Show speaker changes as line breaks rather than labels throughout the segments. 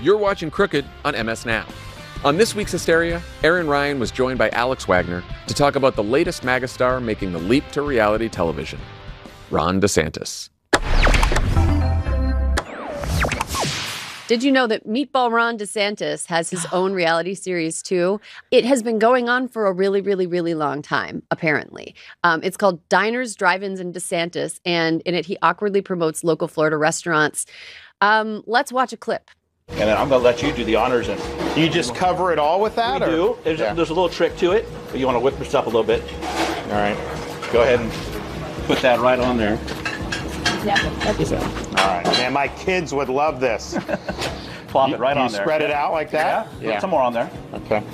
You're watching Crooked on MS Now. On this week's Hysteria, Aaron Ryan was joined by Alex Wagner to talk about the latest MAGA star making the leap to reality television, Ron DeSantis.
Did you know that Meatball Ron DeSantis has his own reality series too? It has been going on for a really, really, really long time, apparently. It's called Diners, Drive-Ins, and DeSantis, and in it he awkwardly promotes local Florida restaurants. Let's watch a clip.
And then I'm going to let you do the honors. And
you just cover it all with that?
We do. There's a little trick to it. But you want to whip this up a little bit.
All right. Go ahead and
put that right on there.
Yeah.
All right. Man, my kids would love this.
Plop it right on there.
You spread it out like that?
Yeah. Put some more on there.
Okay.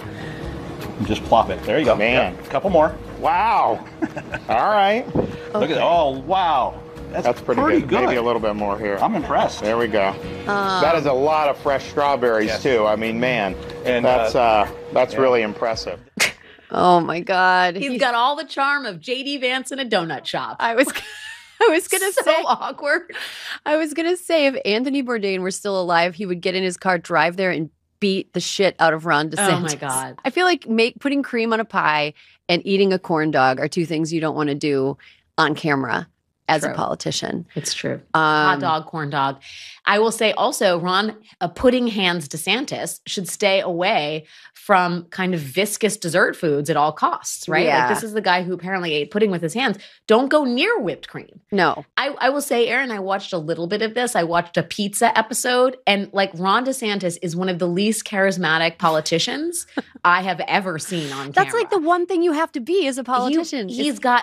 And just plop it. There you go.
Man.
Yeah. A couple more.
Wow. All right.
Okay.
Look at that. Oh, wow.
That's pretty good. Maybe a little bit more here.
I'm impressed.
There we go. That is a lot of fresh strawberries, too. I mean, man, and that's really impressive.
Oh, my God.
He's got all the charm of J.D. Vance in a donut shop.
I was going to say.
So awkward.
I was going to say if Anthony Bourdain were still alive, he would get in his car, drive there, and beat the shit out of Ron DeSantis.
Oh, my God.
I feel like putting cream on a pie and eating a corn dog are two things you don't want to do on camera as a politician.
It's true. Hot dog, corn dog. I will say also, Ron Pudding Hands DeSantis should stay away from kind of viscous dessert foods at all costs, right?
Yeah.
Like this is the guy who apparently ate pudding with his hands. Don't go near whipped cream.
No.
I will say, Aaron, I watched a little bit of this. I watched a pizza episode, and like Ron DeSantis is one of the least charismatic politicians I have ever seen on camera.
That's like the one thing you have to be as a politician.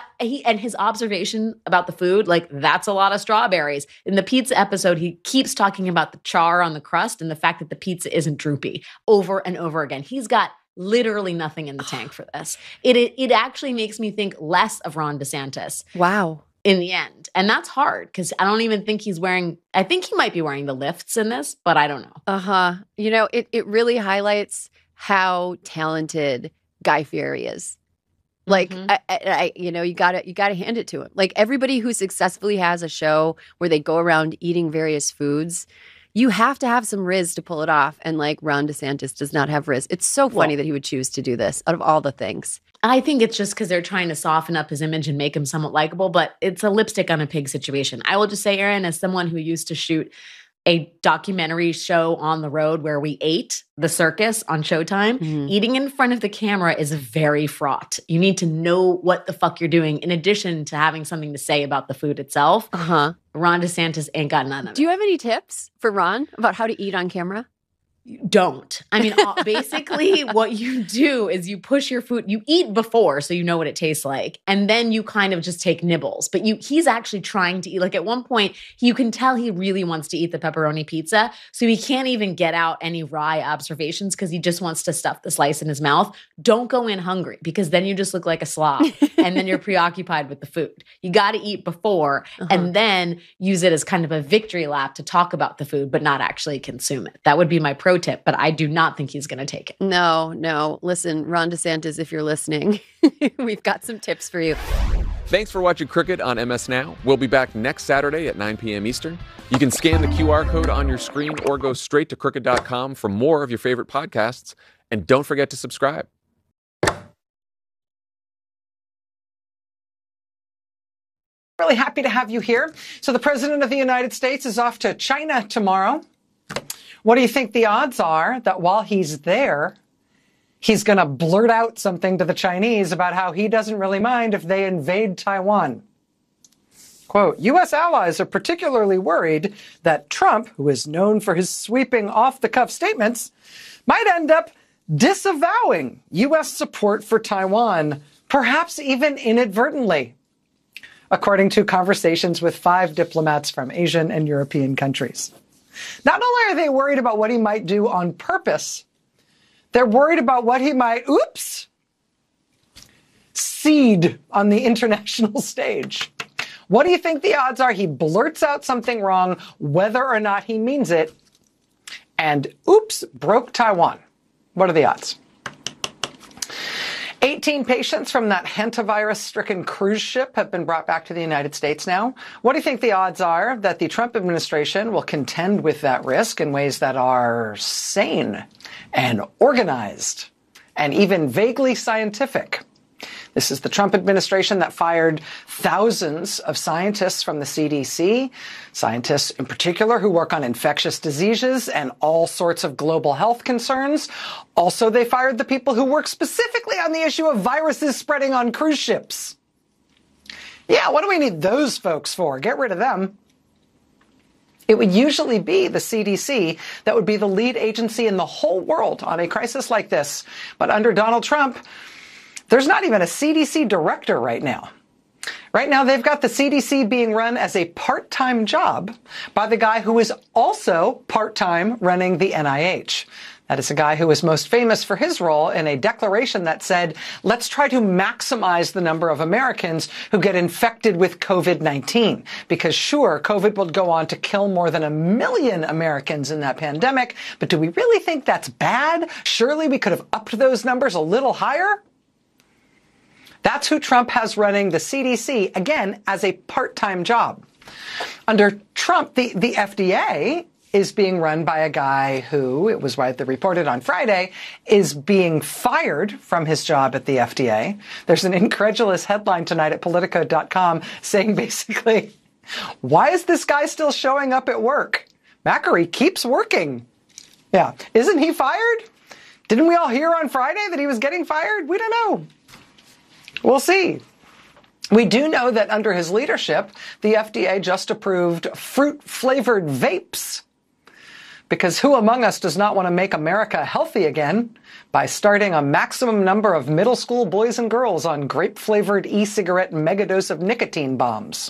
And his observation about the food, like that's a lot of strawberries. In the pizza episode, he keeps talking about the char on the crust and the fact that the pizza isn't droopy over and over again. He's got literally nothing in the tank for this. It actually makes me think less of Ron DeSantis.
Wow.
In the end. And that's hard because I don't even think I think he might be wearing the lifts in this, but I don't know.
Uh-huh. You know, it really highlights how talented Guy Fieri is. Like, you gotta hand it to him. Like everybody who successfully has a show where they go around eating various foods, you have to have some riz to pull it off. And like Ron DeSantis does not have riz. It's so funny that he would choose to do this out of all the things.
I think it's just because they're trying to soften up his image and make him somewhat likable, but it's a lipstick on a pig situation. I will just say, Aaron, as someone who used to shoot a documentary show on the road where we ate the circus on Showtime, eating in front of the camera is very fraught. You need to know what the fuck you're doing in addition to having something to say about the food itself.
Uh-huh.
Ron DeSantis ain't got none of it.
Do you have any tips for Ron about how to eat on camera?
Don't. I mean, basically what you do is you push your food, you eat before so you know what it tastes like, and then you kind of just take nibbles. But he's actually trying to eat. Like at one point, you can tell he really wants to eat the pepperoni pizza, so he can't even get out any wry observations because he just wants to stuff the slice in his mouth. Don't go in hungry because then you just look like a slob and then you're preoccupied with the food. You got to eat before and then use it as kind of a victory lap to talk about the food, but not actually consume it. That would be my pro tip, but I do not think he's going to take it.
No. Listen, Ron DeSantis, if you're listening, we've got some tips for you.
Thanks for watching Crooked on MS Now. We'll be back next Saturday at 9 p.m. Eastern. You can scan the QR code on your screen or go straight to crooked.com for more of your favorite podcasts. And don't forget to subscribe.
Really happy to have you here. So the President of the United States is off to China tomorrow. What do you think the odds are that while he's there, he's going to blurt out something to the Chinese about how he doesn't really mind if they invade Taiwan? Quote, U.S. allies are particularly worried that Trump, who is known for his sweeping off-the-cuff statements, might end up disavowing U.S. support for Taiwan, perhaps even inadvertently, according to conversations with 5 diplomats from Asian and European countries. Not only are they worried about what he might do on purpose, they're worried about what he might, seed on the international stage. What do you think the odds are he blurts out something wrong, whether or not he means it, and broke Taiwan? What are the odds? 18 patients from that hantavirus-stricken cruise ship have been brought back to the United States now. What do you think the odds are that the Trump administration will contend with that risk in ways that are sane and organized and even vaguely scientific? This is the Trump administration that fired thousands of scientists from the CDC, scientists in particular who work on infectious diseases and all sorts of global health concerns. Also, they fired the people who work specifically on the issue of viruses spreading on cruise ships. Yeah, what do we need those folks for? Get rid of them. It would usually be the CDC that would be the lead agency in the whole world on a crisis like this. But under Donald Trump, there's not even a CDC director right now. Right now, they've got the CDC being run as a part-time job by the guy who is also part-time running the NIH. That is a guy who is most famous for his role in a declaration that said, let's try to maximize the number of Americans who get infected with COVID-19. Because sure, COVID will go on to kill more than 1 million Americans in that pandemic. But do we really think that's bad? Surely we could have upped those numbers a little higher? That's who Trump has running the CDC, again, as a part-time job. Under Trump, the FDA is being run by a guy who, it was reported on Friday, is being fired from his job at the FDA. There's an incredulous headline tonight at Politico.com saying basically, why is this guy still showing up at work? Macri keeps working. Yeah. Isn't he fired? Didn't we all hear on Friday that he was getting fired? We don't know. We'll see. We do know that under his leadership, the FDA just approved fruit-flavored vapes. Because who among us does not want to make America healthy again by starting a maximum number of middle school boys and girls on grape-flavored e-cigarette megadose of nicotine bombs?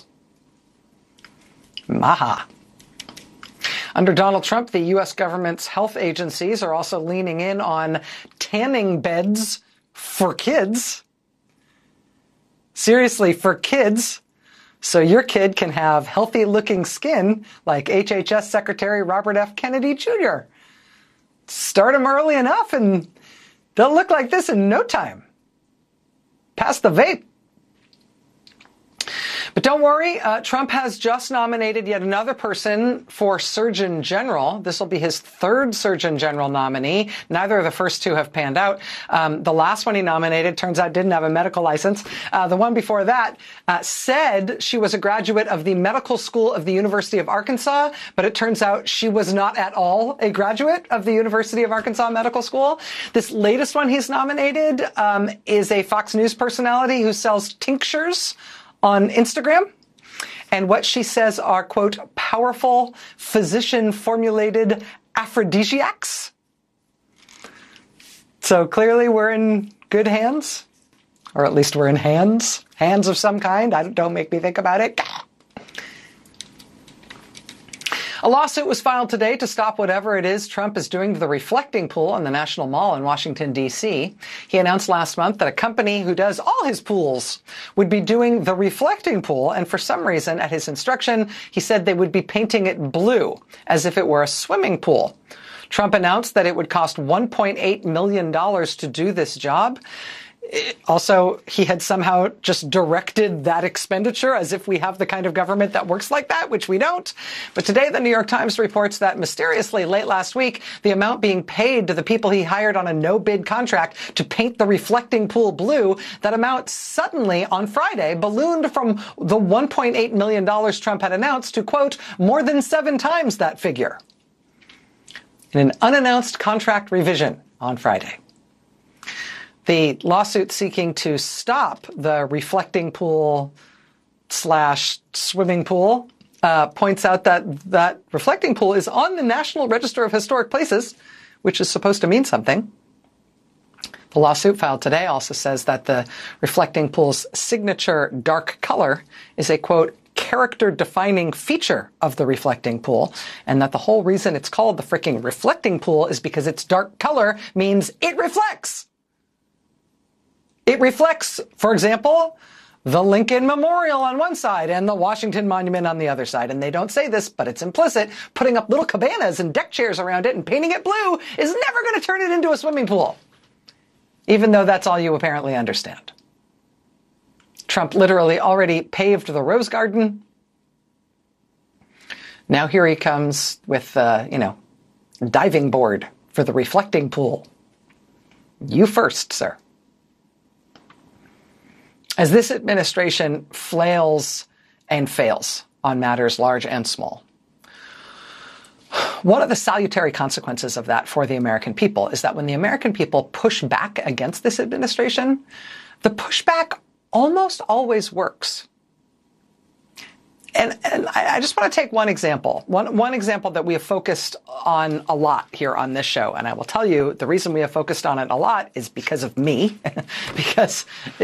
Maha. Under Donald Trump, the U.S. government's health agencies are also leaning in on tanning beds for kids. Seriously, for kids, so your kid can have healthy-looking skin like HHS Secretary Robert F. Kennedy Jr. Start them early enough and they'll look like this in no time. Pass the vape. But don't worry, Trump has just nominated yet another person for Surgeon General. This will be his third Surgeon General nominee. Neither of the first two have panned out. The last one he nominated, turns out, didn't have a medical license. The one before that said she was a graduate of the medical school of the University of Arkansas, but it turns out she was not at all a graduate of the University of Arkansas Medical School. This latest one he's nominated is a Fox News personality who sells tinctures on Instagram. And what she says are, quote, powerful physician-formulated aphrodisiacs. So clearly we're in good hands, or at least we're in hands of some kind. Don't make me think about it. A lawsuit was filed today to stop whatever it is Trump is doing to the reflecting pool on the National Mall in Washington, D.C. He announced last month that a company who does all his pools would be doing the reflecting pool, and for some reason, at his instruction, he said they would be painting it blue, as if it were a swimming pool. Trump announced that it would cost $1.8 million to do this job. Also, he had somehow just directed that expenditure as if we have the kind of government that works like that, which we don't. But today, the New York Times reports that mysteriously late last week, the amount being paid to the people he hired on a no-bid contract to paint the reflecting pool blue, that amount suddenly on Friday ballooned from the $1.8 million Trump had announced to, quote, more than 7 times that figure. In an unannounced contract revision on Friday. The lawsuit seeking to stop the reflecting pool / swimming pool points out that reflecting pool is on the National Register of Historic Places, which is supposed to mean something. The lawsuit filed today also says that the reflecting pool's signature dark color is a, quote, character-defining feature of the reflecting pool, and that the whole reason it's called the freaking reflecting pool is because its dark color means it reflects. It reflects, for example, the Lincoln Memorial on one side and the Washington Monument on the other side. And they don't say this, but it's implicit. Putting up little cabanas and deck chairs around it and painting it blue is never going to turn it into a swimming pool. even though that's all you apparently understand. Trump literally already paved the Rose Garden. Now here he comes with, diving board for the reflecting pool. You first, sir. As this administration flails and fails on matters large and small, one of the salutary consequences of that for the American people is that when the American people push back against this administration, the pushback almost always works. And I just want to take one example, one example that we have focused on a lot here on this show. And I will tell you the reason we have focused on it a lot is because of me, because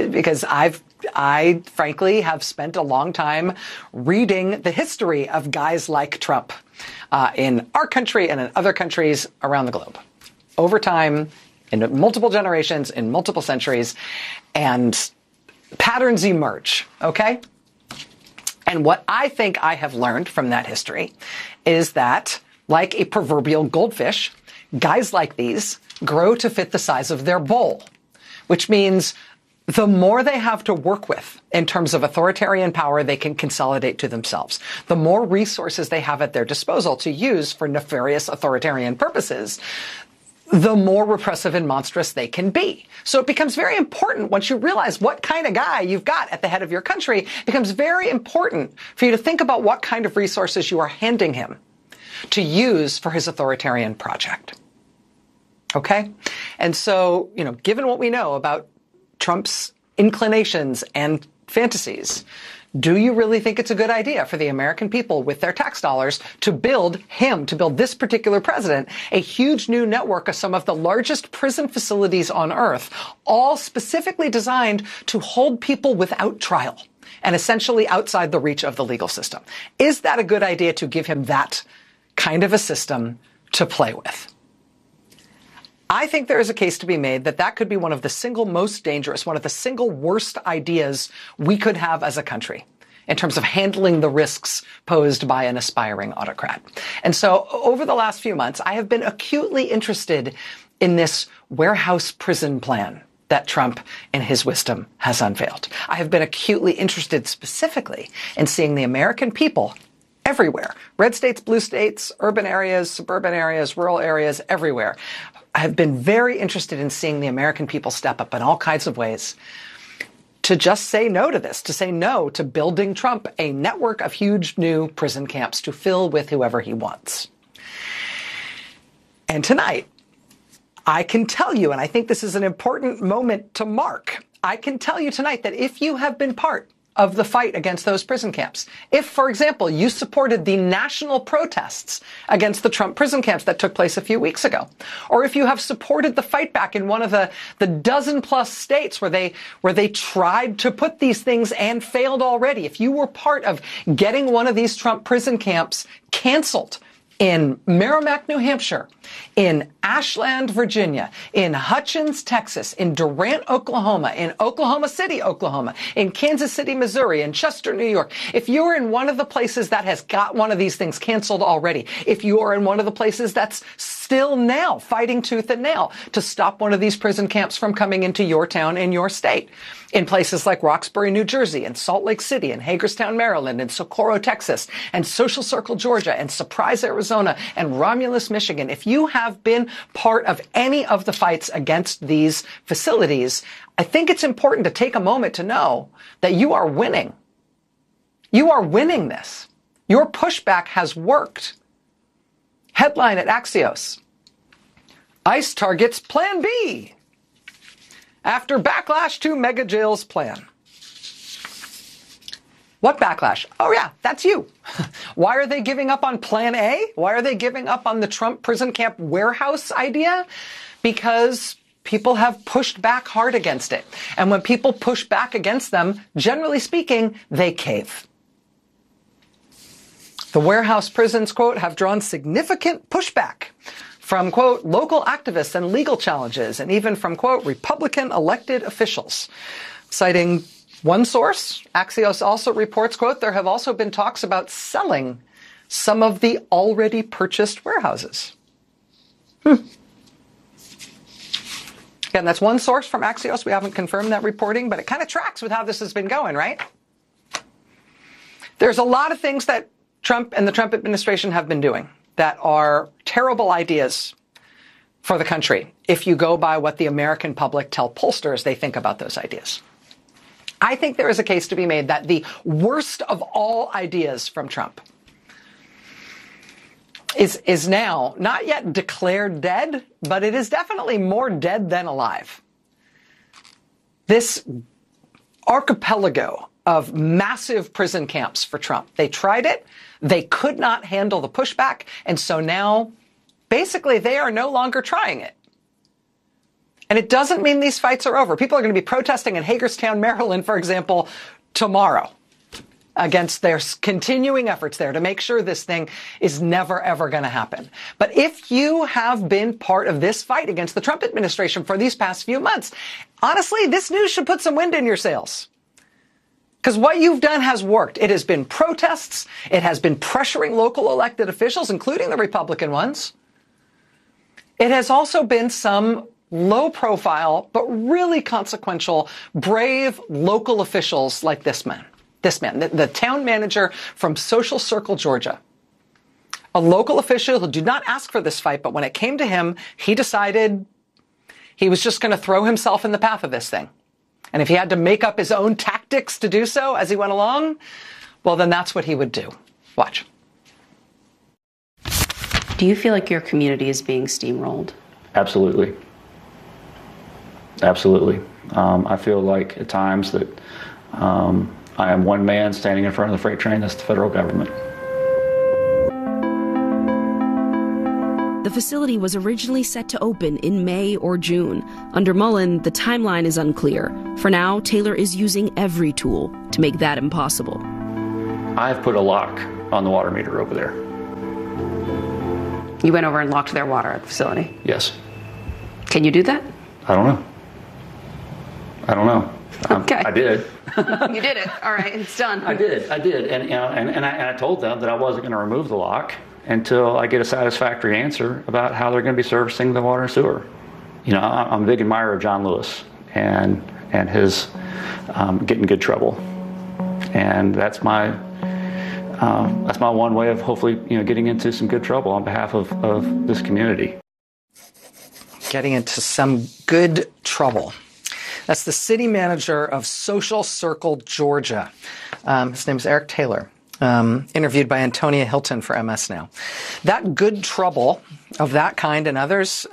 I frankly have spent a long time reading the history of guys like Trump in our country and in other countries around the globe over time, in multiple generations, in multiple centuries, and patterns emerge. Okay. And what I think I have learned from that history is that, like a proverbial goldfish, guys like these grow to fit the size of their bowl, which means the more they have to work with in terms of authoritarian power they can consolidate to themselves, the more resources they have at their disposal to use for nefarious authoritarian purposes, the more repressive and monstrous they can be. So it becomes very important once you realize what kind of guy you've got at the head of your country, it becomes very important for you to think about what kind of resources you are handing him to use for his authoritarian project. Okay? And so, given what we know about Trump's inclinations and fantasies, do you really think it's a good idea for the American people with their tax dollars to build this particular president, a huge new network of some of the largest prison facilities on earth, all specifically designed to hold people without trial and essentially outside the reach of the legal system? Is that a good idea to give him that kind of a system to play with? I think there is a case to be made that could be one of the single most dangerous, one of the single worst ideas we could have as a country in terms of handling the risks posed by an aspiring autocrat. And so over the last few months, I have been acutely interested in this warehouse prison plan that Trump, in his wisdom, has unveiled. I have been acutely interested specifically in seeing the American people everywhere, red states, blue states, urban areas, suburban areas, rural areas, everywhere. I have been very interested in seeing the American people step up in all kinds of ways to just say no to this, to say no to building Trump a network of huge new prison camps to fill with whoever he wants. And tonight, I can tell you, and I think this is an important moment to mark, I can tell you tonight that if you have been part of the fight against those prison camps, if, for example, you supported the national protests against the Trump prison camps that took place a few weeks ago, or if you have supported the fight back in one of the dozen plus states where they tried to put these things and failed already, if you were part of getting one of these Trump prison camps canceled in Merrimack, New Hampshire, in Ashland, Virginia, in Hutchins, Texas, in Durant, Oklahoma, in Oklahoma City, Oklahoma, in Kansas City, Missouri, in Chester, New York, if you're in one of the places that has got one of these things canceled already, if you are in one of the places that's still now fighting tooth and nail to stop one of these prison camps from coming into your town and your state, in places like Roxbury, New Jersey, and Salt Lake City, and Hagerstown, Maryland, and Socorro, Texas, and Social Circle, Georgia, and Surprise, Arizona, and Romulus, Michigan, if you have been part of any of the fights against these facilities, I think it's important to take a moment to know that you are winning. You are winning this. Your pushback has worked. Headline at Axios: ICE targets Plan B after backlash to mega jails plan. What backlash? Oh yeah, that's you. Why are they giving up on Plan A? Why are they giving up on the Trump prison camp warehouse idea? Because people have pushed back hard against it. And when people push back against them, generally speaking, they cave. The warehouse prisons, quote, have drawn significant pushback from, quote, local activists and legal challenges, and even from, quote, Republican elected officials. Citing one source, Axios also reports, quote, there have also been talks about selling some of the already purchased warehouses. Again, that's one source from Axios. We haven't confirmed that reporting, but it kind of tracks with how this has been going, right? There's a lot of things that Trump and the Trump administration have been doing that are terrible ideas for the country if you go by what the American public tell pollsters they think about those ideas. I think there is a case to be made that the worst of all ideas from Trump is now not yet declared dead, but it is definitely more dead than alive. This archipelago of massive prison camps for Trump. They tried it. They could not handle the pushback. And so now, basically, they are no longer trying it. And it doesn't mean these fights are over. People are going to be protesting in Hagerstown, Maryland, for example, tomorrow against their continuing efforts there to make sure this thing is never, ever going to happen. But if you have been part of this fight against the Trump administration for these past few months, honestly, this news should put some wind in your sails. Because what you've done has worked. It has been protests. It has been pressuring local elected officials, including the Republican ones. It has also been some low profile, but really consequential, brave local officials like this man, the town manager from Social Circle, Georgia. A local official who did not ask for this fight, but when it came to him, he decided he was just going to throw himself in the path of this thing. And if he had to make up his own tactics to do so as he went along, well, then that's what he would do. Watch.
Do you feel like your community is being steamrolled?
Absolutely. Absolutely. I feel like at times that I am one man standing in front of the freight train. That's the federal government.
The facility was originally set to open in May or June. Under Mullen, the timeline is unclear. For now, Taylor is using every tool to make that impossible.
I've put a lock on the water meter over there.
You went over and locked their water at the facility?
Yes.
Can you do that?
I don't know.
Okay.
I did.
You did it. All right, it's done.
I did. And I told them that I wasn't going to remove the lock until I get a satisfactory answer about how they're going to be servicing the water and sewer. You know, I'm a big admirer of John Lewis and his getting in good trouble, and that's my one way of hopefully getting into some good trouble on behalf of this community.
Getting into some good trouble. That's the city manager of Social Circle, Georgia. His name is Eric Taylor. Interviewed by Antonia Hilton for MS Now. That good trouble of that kind and others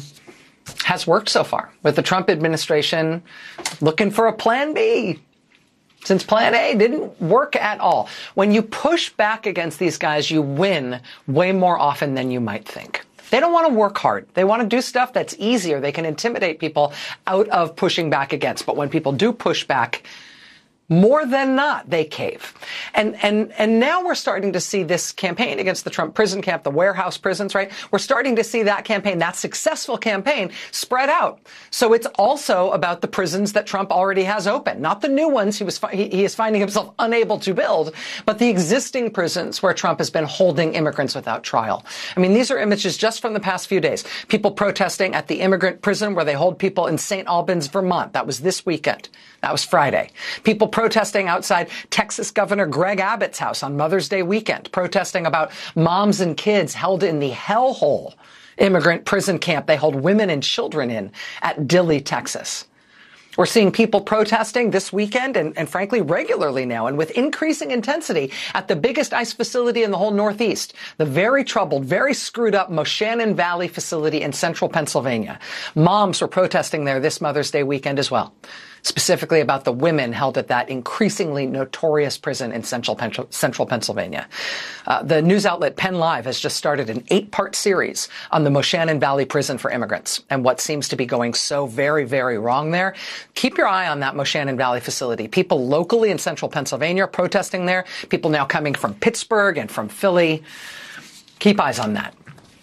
has worked so far, with the Trump administration looking for a plan B, since plan A didn't work at all. When you push back against these guys, you win way more often than you might think. They don't want to work hard. They want to do stuff that's easier. They can intimidate people out of pushing back against. But when people do push back, more than not, they cave. And now we're starting to see this campaign against the Trump prison camp, the warehouse prisons, right? We're starting to see that campaign, that successful campaign, spread out. So it's also about the prisons that Trump already has open, not the new ones he is finding himself unable to build, but the existing prisons where Trump has been holding immigrants without trial. I mean, these are images just from the past few days. People protesting at the immigrant prison where they hold people in St. Albans, Vermont. That was this weekend. That was Friday. People protesting outside Texas Governor Greg Abbott's house on Mother's Day weekend, protesting about moms and kids held in the hellhole immigrant prison camp they hold women and children in at Dilley, Texas. We're seeing people protesting this weekend and frankly regularly now and with increasing intensity at the biggest ICE facility in the whole Northeast, the very troubled, very screwed up Moshannon Valley facility in central Pennsylvania. Moms were protesting there this Mother's Day weekend as well, specifically about the women held at that increasingly notorious prison in central Pennsylvania. The news outlet Penn Live has just started an 8-part series on the Moshannon Valley prison for immigrants and what seems to be going so very, very wrong there. Keep your eye on that Moshannon Valley facility. People locally in central Pennsylvania are protesting there. People now coming from Pittsburgh and from Philly. Keep eyes on that.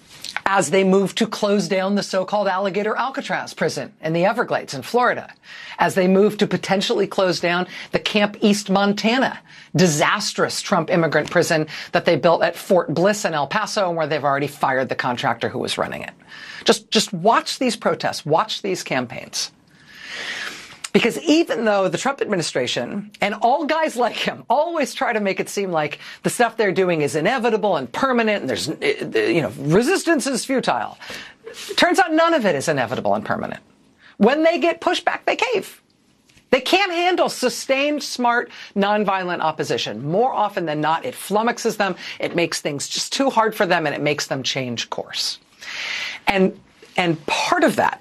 as they move to close down the so-called Alligator Alcatraz prison in the Everglades in Florida, as they move to potentially close down the Camp East Montana disastrous Trump immigrant prison that they built at Fort Bliss in El Paso, and where they've already fired the contractor who was running it. Just watch these protests, watch these campaigns. Because even though the Trump administration and all guys like him always try to make it seem like the stuff they're doing is inevitable and permanent and there's, resistance is futile, turns out none of it is inevitable and permanent. When they get pushed back, they cave. They can't handle sustained, smart, nonviolent opposition. More often than not, it flummoxes them, it makes things just too hard for them, and it makes them change course. And part of that,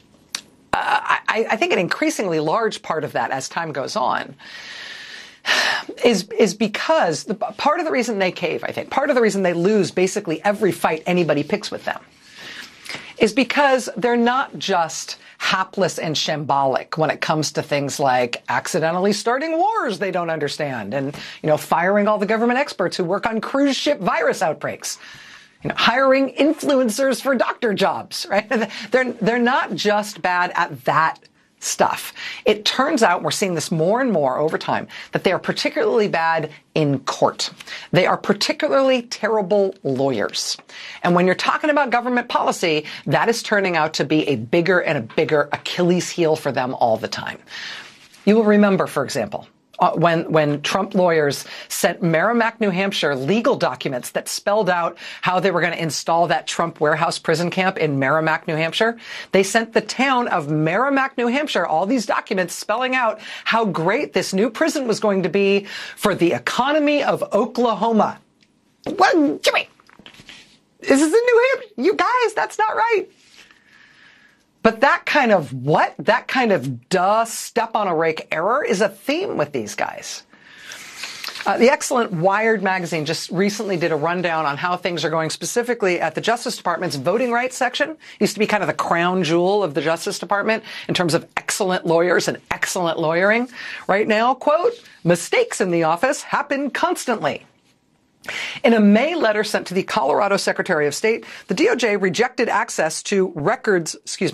I think an increasingly large part of that as time goes on is because part of the reason they cave, I think, part of the reason they lose basically every fight anybody picks with them is because they're not just hapless and shambolic when it comes to things like accidentally starting wars they don't understand and, firing all the government experts who work on cruise ship virus outbreaks. Hiring influencers for doctor jobs, right? They're not just bad at that stuff. It turns out, we're seeing this more and more over time, that they are particularly bad in court. They are particularly terrible lawyers. And when you're talking about government policy, that is turning out to be a bigger and a bigger Achilles heel for them all the time. You will remember, for example, when Trump lawyers sent Merrimack, New Hampshire legal documents that spelled out how they were going to install that Trump warehouse prison camp in Merrimack, New Hampshire, they sent the town of Merrimack, New Hampshire, all these documents spelling out how great this new prison was going to be for the economy of Oklahoma. What, Jimmy? This is in New Hampshire. You guys, that's not right. But that kind of step on a rake error is a theme with these guys. The excellent Wired magazine just recently did a rundown on how things are going specifically at the Justice Department's voting rights section. Used to be kind of the crown jewel of the Justice Department in terms of excellent lawyers and excellent lawyering. Right now, quote, mistakes in the office happen constantly. In a May letter sent to the Colorado Secretary of State, the DOJ requested access to records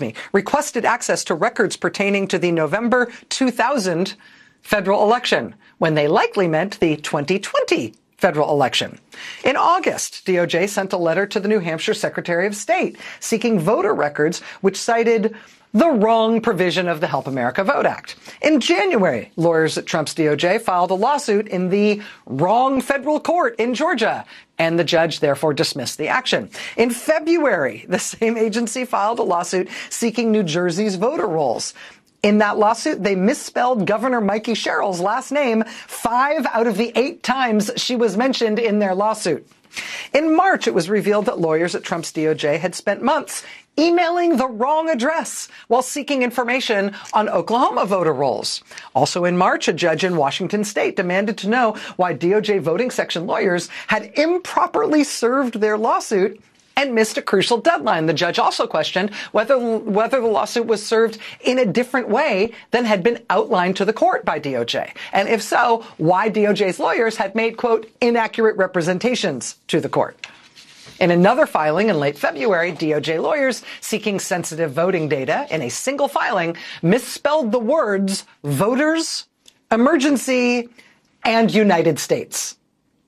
pertaining to the November 2000 federal election, when they likely meant the 2020 federal election. In August, DOJ sent a letter to the New Hampshire Secretary of State seeking voter records which cited the wrong provision of the Help America Vote Act. In January, lawyers at Trump's DOJ filed a lawsuit in the wrong federal court in Georgia, and the judge therefore dismissed the action. In February, the same agency filed a lawsuit seeking New Jersey's voter rolls. In that lawsuit, they misspelled Governor Mikey Sherrill's last name 5 out of the 8 times she was mentioned in their lawsuit. In March, it was revealed that lawyers at Trump's DOJ had spent months emailing the wrong address while seeking information on Oklahoma voter rolls. Also in March, a judge in Washington state demanded to know why DOJ voting section lawyers had improperly served their lawsuit and missed a crucial deadline. The judge also questioned whether the lawsuit was served in a different way than had been outlined to the court by DOJ. And if so, why DOJ's lawyers had made, quote, inaccurate representations to the court. In another filing in late February, DOJ lawyers seeking sensitive voting data in a single filing misspelled the words voters, emergency, and United States.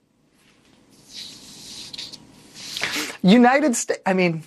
United States, I mean,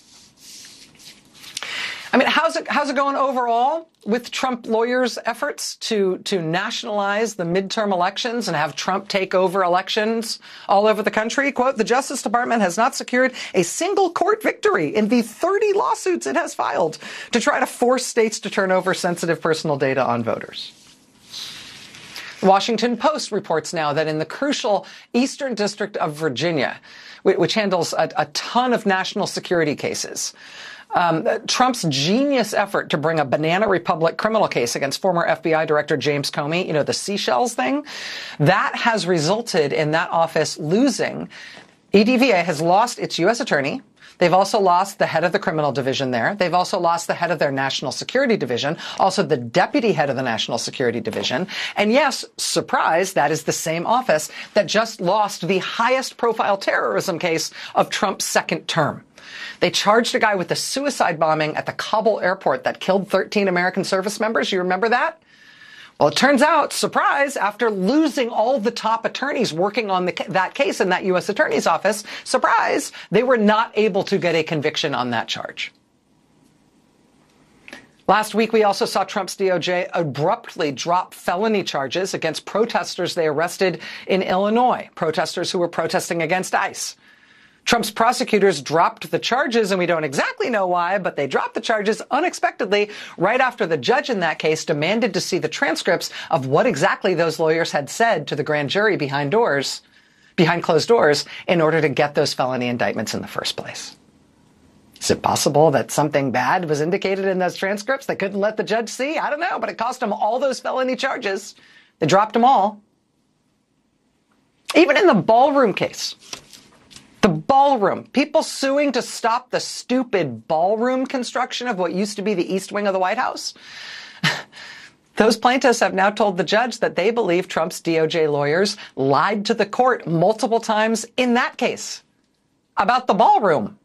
how's it going overall with Trump lawyers' efforts to nationalize the midterm elections and have Trump take over elections all over the country? Quote, the Justice Department has not secured a single court victory in the 30 lawsuits it has filed to try to force states to turn over sensitive personal data on voters. The Washington Post reports now that in the crucial Eastern District of Virginia, which handles a ton of national security cases, Trump's genius effort to bring a Banana Republic criminal case against former FBI Director James Comey, the seashells thing, that has resulted in that office losing. EDVA has lost its U.S. attorney. They've also lost the head of the criminal division there. They've also lost the head of their national security division, also the deputy head of the national security division. And yes, surprise, that is the same office that just lost the highest profile terrorism case of Trump's second term. They charged a guy with a suicide bombing at the Kabul airport that killed 13 American service members. You remember that? Well, it turns out, surprise, after losing all the top attorneys working on that case in that U.S. Attorney's Office, surprise, they were not able to get a conviction on that charge. Last week, we also saw Trump's DOJ abruptly drop felony charges against protesters they arrested in Illinois, protesters who were protesting against ICE. Trump's prosecutors dropped the charges, and we don't exactly know why, but they dropped the charges unexpectedly right after the judge in that case demanded to see the transcripts of what exactly those lawyers had said to the grand jury behind closed doors, in order to get those felony indictments in the first place. Is it possible that something bad was indicated in those transcripts they couldn't let the judge see? I don't know, but it cost them all those felony charges. They dropped them all. Even in the ballroom case. The ballroom. People suing to stop the stupid ballroom construction of what used to be the East Wing of the White House. Those plaintiffs have now told the judge that they believe Trump's DOJ lawyers lied to the court multiple times in that case about the ballroom.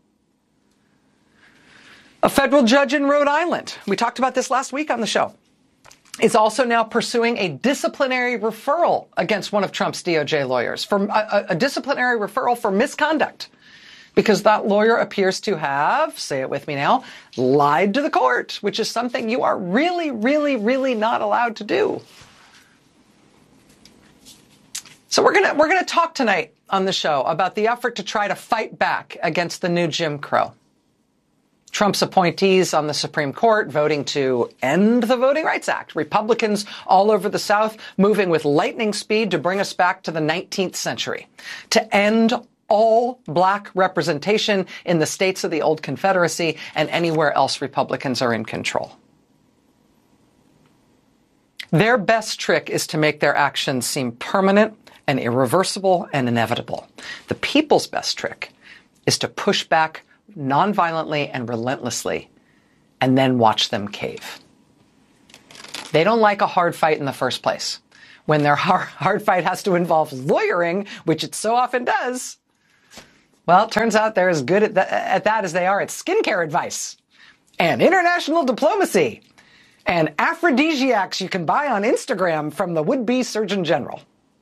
A federal judge in Rhode Island, we talked about this last week on the show, is also now pursuing a disciplinary referral against one of Trump's DOJ lawyers, for a disciplinary referral for misconduct, because that lawyer appears to have, say it with me now, lied to the court, which is something you are really, really, really not allowed to do. So we're gonna talk tonight on the show about the effort to try to fight back against the new Jim Crow. Trump's appointees on the Supreme Court voting to end the Voting Rights Act. Republicans all over the South moving with lightning speed to bring us back to the 19th century, to end all black representation in the states of the old Confederacy and anywhere else Republicans are in control. Their best trick is to make their actions seem permanent and irreversible and inevitable. The people's best trick is to push back nonviolently and relentlessly, and then watch them cave. They don't like a hard fight in the first place. When their hard fight has to involve lawyering, which it so often does, well, it turns out they're as good at that as they are at skincare advice and international diplomacy and aphrodisiacs you can buy on Instagram from the would-be Surgeon General.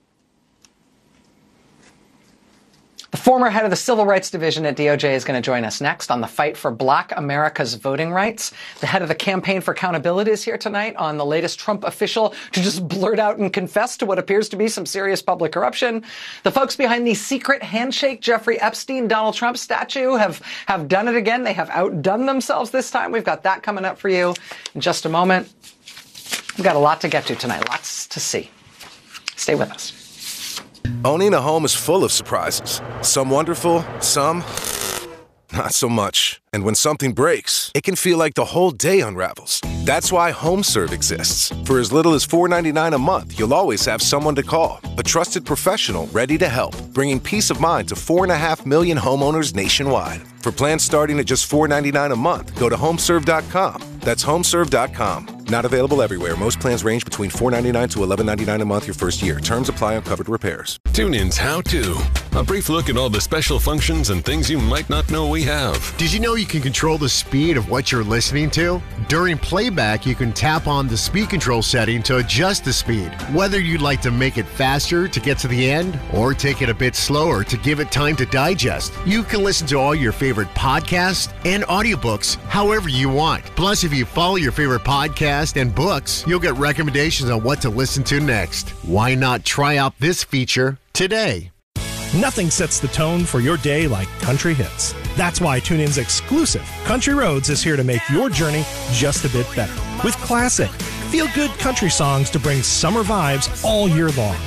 The former head of the Civil Rights Division at DOJ is going to join us next on the fight for Black America's voting rights. The head of the Campaign for Accountability is here tonight on the latest Trump official to just blurt out and confess to what appears to be some serious public corruption. The folks behind the secret handshake Jeffrey Epstein, Donald Trump statue have done it again. They have outdone themselves this time. We've got that coming up for you in just a moment. We've got a lot to get to tonight, lots to see. Stay with us.
Owning a home is full of surprises. Some wonderful, some not so much. And when something breaks, it can feel like the whole day unravels. That's why HomeServe exists. For as little as $4.99 a month, you'll always have someone to call. A trusted professional ready to help, bringing peace of mind to 4.5 million homeowners nationwide. For plans starting at just $4.99 a month, go to homeserve.com. That's homeserve.com. Not available everywhere. Most plans range between $4.99 to $11.99 a month your first year. Terms apply on covered repairs.
TuneIn's How To. A brief look at all the special functions and things you might not know we have.
Did you know you can control the speed of what you're listening to? During playback, you can tap on the speed control setting to adjust the speed. Whether you'd like to make it faster to get to the end or take it a bit slower to give it time to digest, you can listen to all your favorite podcasts and audiobooks however you want. Plus, if you follow your favorite podcast and books, you'll get recommendations on what to listen to next. Why not try out this feature today?
Nothing sets the tone for your day like country hits. That's why TuneIn's exclusive Country Roads is here to make your journey just a bit better. With classic, feel-good country songs to bring summer vibes all year long.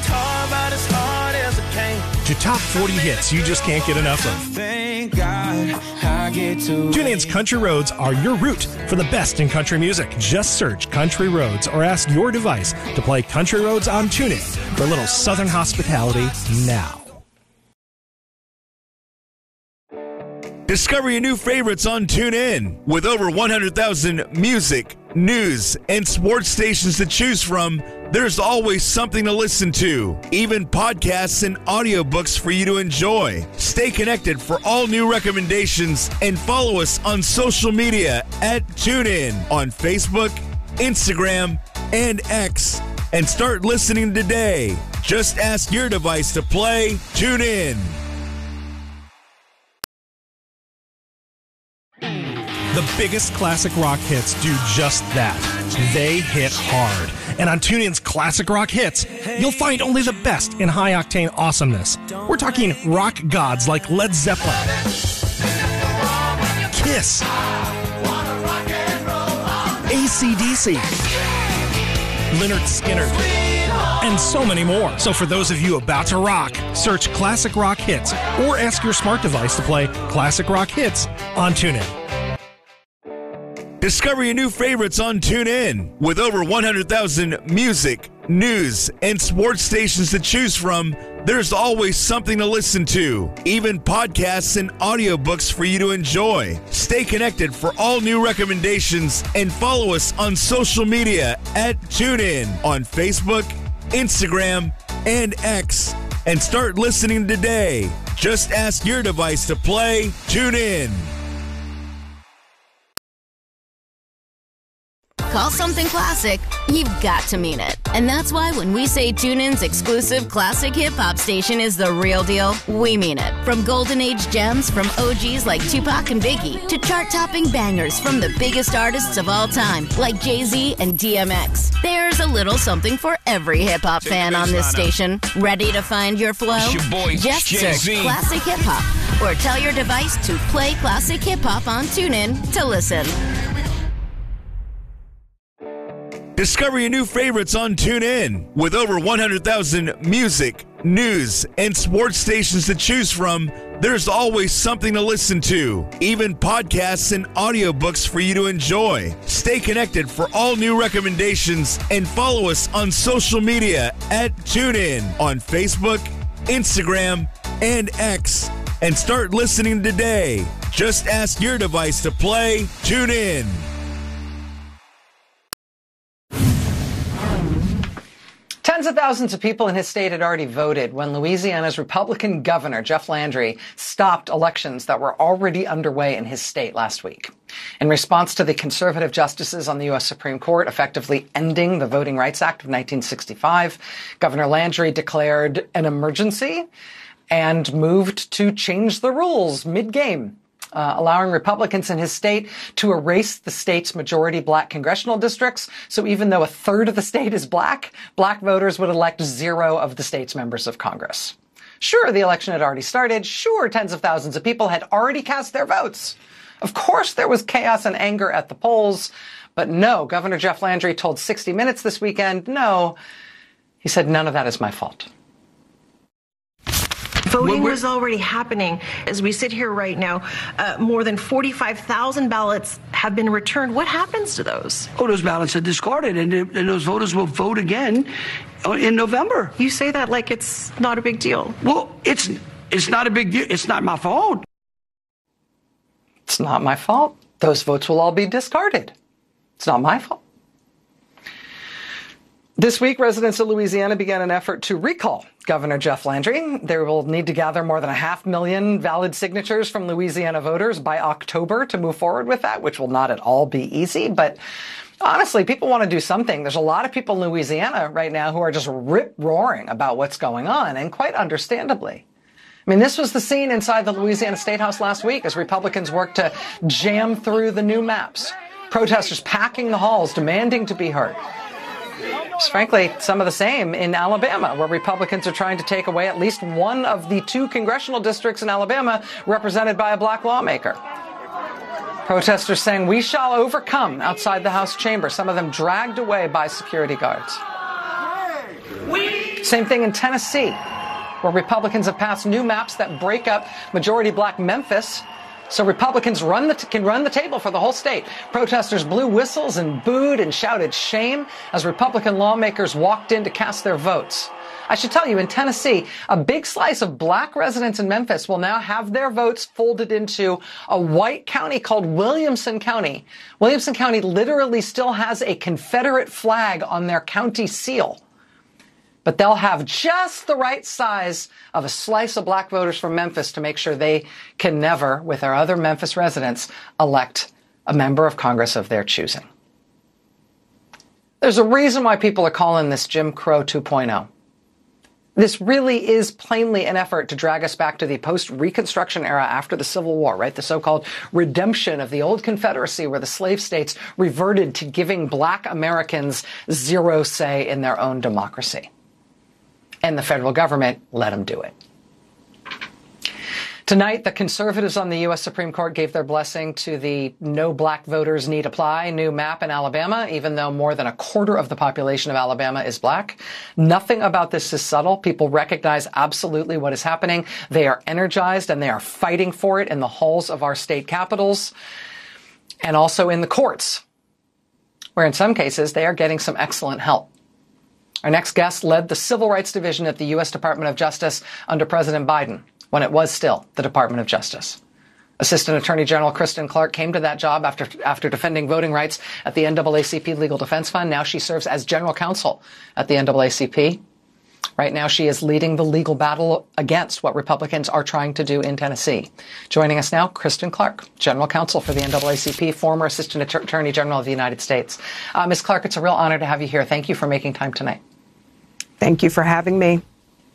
To top 40 hits you just can't get enough of. TuneIn's Country Roads are your route for the best in country music. Just search Country Roads or ask your device to play Country Roads on TuneIn for a little southern hospitality now.
Discover your new favorites on TuneIn. With over 100,000 music, news, and sports stations to choose from, there's always something to listen to, even podcasts and audiobooks for you to enjoy. Stay connected for all new recommendations and follow us on social media at TuneIn on Facebook, Instagram, and X. And start listening today. Just ask your device to play TuneIn.
The biggest classic rock hits do just that. They hit hard. And on TuneIn's Classic Rock Hits, you'll find only the best in high-octane awesomeness. We're talking rock gods like Led Zeppelin, Kiss, AC/DC, Lynyrd Skynyrd, and so many more. So for those of you about to rock, search Classic Rock Hits or ask your smart device to play Classic Rock Hits on TuneIn.
Discover your new favorites on TuneIn. With over 100,000 music, news, and sports stations to choose from, there's always something to listen to, even podcasts and audiobooks for you to enjoy. Stay connected for all new recommendations and follow us on social media at TuneIn on Facebook, Instagram, and X. And start listening today. Just ask your device to play TuneIn.
Call something classic, you've got to mean it. And that's why when we say TuneIn's exclusive classic hip-hop station is the real deal, we mean it. From golden age gems from OGs like Tupac and Biggie to chart-topping bangers from the biggest artists of all time like Jay-Z and DMX. There's a little something for every hip-hop fan on this station. Ready to find your flow? Just search Classic Hip-Hop or tell your device to play Classic Hip-Hop on TuneIn to listen.
Discover your new favorites on TuneIn. With over 100,000 music, news, and sports stations to choose from, there's always something to listen to, even podcasts and audiobooks for you to enjoy. Stay connected for all new recommendations and follow us on social media at TuneIn on Facebook, Instagram, and X. And start listening today. Just ask your device to play TuneIn.
Tens of thousands of people in his state had already voted when Louisiana's Republican governor, Jeff Landry, stopped elections that were already underway in his state last week. In response to the conservative justices on the U.S. Supreme Court effectively ending the Voting Rights Act of 1965, Governor Landry declared an emergency and moved to change the rules mid-game, allowing Republicans in his state to erase the state's majority black congressional districts. So even though a third of the state is black voters would elect 0 of the state's members of Congress. Sure, the election had already started. Sure, tens of thousands of people had already cast their votes. Of course, there was chaos and anger at the polls. But no, Governor Jeff Landry told 60 Minutes this weekend, no, he said, none of that is my fault.
Voting was already happening. As we sit here right now, more than 45,000 ballots have been returned. What happens to those?
Oh, those ballots are discarded, and those voters will vote again in November.
You say that like it's not a big deal.
Well, it's not a big deal. It's not my fault.
It's not my fault. Those votes will all be discarded. It's not my fault. This week, residents of Louisiana began an effort to recall Governor Jeff Landry. They will need to gather more than 500,000 valid signatures from Louisiana voters by October to move forward with that, which will not at all be easy. But honestly, people want to do something. There's a lot of people in Louisiana right now who are just rip-roaring about what's going on, and quite understandably. I mean, this was the scene inside the Louisiana State House last week as Republicans worked to jam through the new maps. Protesters packing the halls, demanding to be heard. It's frankly some of the same in Alabama, where Republicans are trying to take away at least one of the 2 congressional districts in Alabama represented by a black lawmaker. Protesters saying, "We shall overcome," outside the House chamber, some of them dragged away by security guards. Same thing in Tennessee, where Republicans have passed new maps that break up majority black Memphis so Republicans can run the table for the whole state. Protesters blew whistles and booed and shouted shame as Republican lawmakers walked in to cast their votes. I should tell you, in Tennessee, a big slice of black residents in Memphis will now have their votes folded into a white county called Williamson County. Williamson County literally still has a Confederate flag on their county seal. But they'll have just the right size of a slice of black voters from Memphis to make sure they can never, with their other Memphis residents, elect a member of Congress of their choosing. There's a reason why people are calling this Jim Crow 2.0. This really is plainly an effort to drag us back to the post-Reconstruction era after the Civil War, right? The so-called redemption of the old Confederacy, where the slave states reverted to giving black Americans zero say in their own democracy. And the federal government let them do it. Tonight, the conservatives on the U.S. Supreme Court gave their blessing to the No Black Voters Need Apply new map in Alabama, even though more than a quarter of the population of Alabama is black. Nothing about this is subtle. People recognize absolutely what is happening. They are energized and they are fighting for it in the halls of our state capitals and also in the courts, where in some cases they are getting some excellent help. Our next guest led the Civil Rights Division at the U.S. Department of Justice under President Biden, when it was still the Department of Justice. Assistant Attorney General Kristen Clarke came to that job after defending voting rights at the NAACP Legal Defense Fund. Now she serves as general counsel at the NAACP. Right now she is leading the legal battle against what Republicans are trying to do in Tennessee. Joining us now, Kristen Clarke, general counsel for the NAACP, former Assistant Attorney General of the United States. Ms. Clarke, it's a real honor to have you here. Thank you for making time tonight.
Thank you for having me.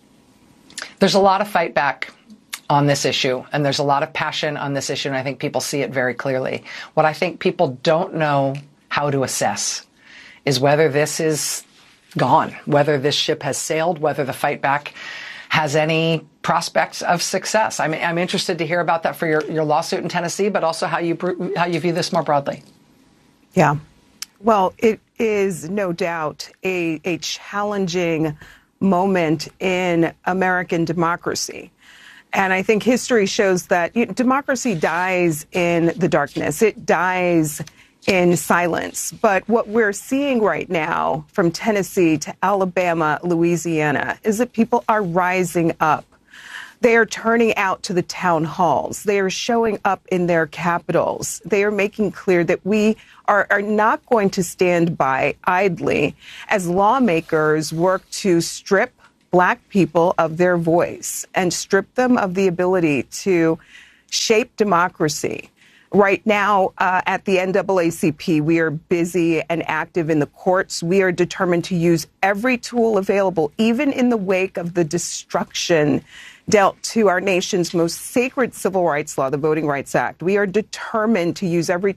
There's a lot of fight back on this issue, and there's a lot of passion on this issue, and I think people see it very clearly. What I think people don't know how to assess is whether this is gone, whether this ship has sailed, whether the fight back has any prospects of success. I'm interested to hear about that for your lawsuit in Tennessee, but also how you view this more broadly.
Yeah. Well, it is no doubt a challenging moment in American democracy. And I think history shows that democracy dies in the darkness. It dies in silence. But what we're seeing right now from Tennessee to Alabama, Louisiana, is that people are rising up. They are turning out to the town halls. They are showing up in their capitals. They are making clear that we are not going to stand by idly as lawmakers work to strip Black people of their voice and strip them of the ability to shape democracy. Right now, at the NAACP, we are busy and active in the courts. We are determined to use every tool available, even in the wake of the destruction dealt to our nation's most sacred civil rights law, the Voting Rights Act. We are determined to use every